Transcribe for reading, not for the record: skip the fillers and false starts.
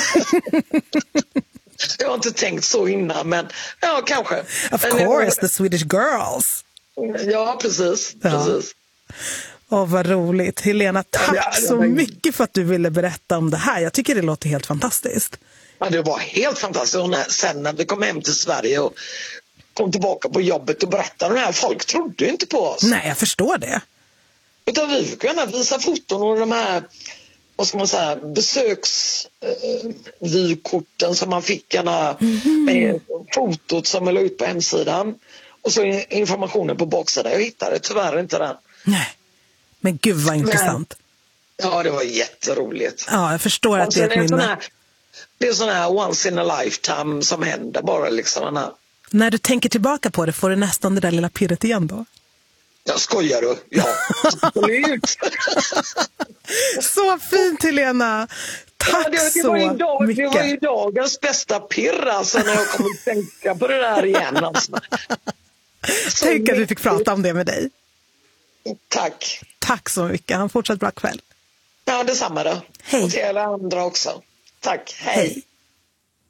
Jag har inte tänkt så innan, men ja, kanske. Of course, the Swedish girls. Ja, precis. Ja. Precis. Vad roligt. Helena, tack så mycket för att du ville berätta om det här. Jag tycker det låter helt fantastiskt. Ja, det var helt fantastiskt. Och sen när vi kom hem till Sverige och kom tillbaka på jobbet och berättade om det här, folk trodde ju inte på oss. Nej, jag förstår det. Utan vi fick gärna visa foton och de här, vad ska man säga, besöksvykorten som man fick gärna med fotot som jag la ut på hemsidan. Och så informationen på baksidan. Jag hittade tyvärr inte den. Nej, men gud vad intressant. Ja, det var jätteroligt. Ja, jag förstår att det är ett minne. Det är sån här once in a lifetime som händer bara liksom. När du tänker tillbaka på det får du nästan det där lilla pirret igen då? Jag skojar du? Ja, absolut. Så fint, Helena. Tack så mycket. Det var ju dagens bästa pirr alltså, när jag kommer att tänka på det där igen. Alltså. Tänk att vi fick prata om det med dig. Tack. Tack så mycket. Ha en fortsatt bra kväll. Ja, detsamma då. Hej. Och till alla andra också. Tack. Hej.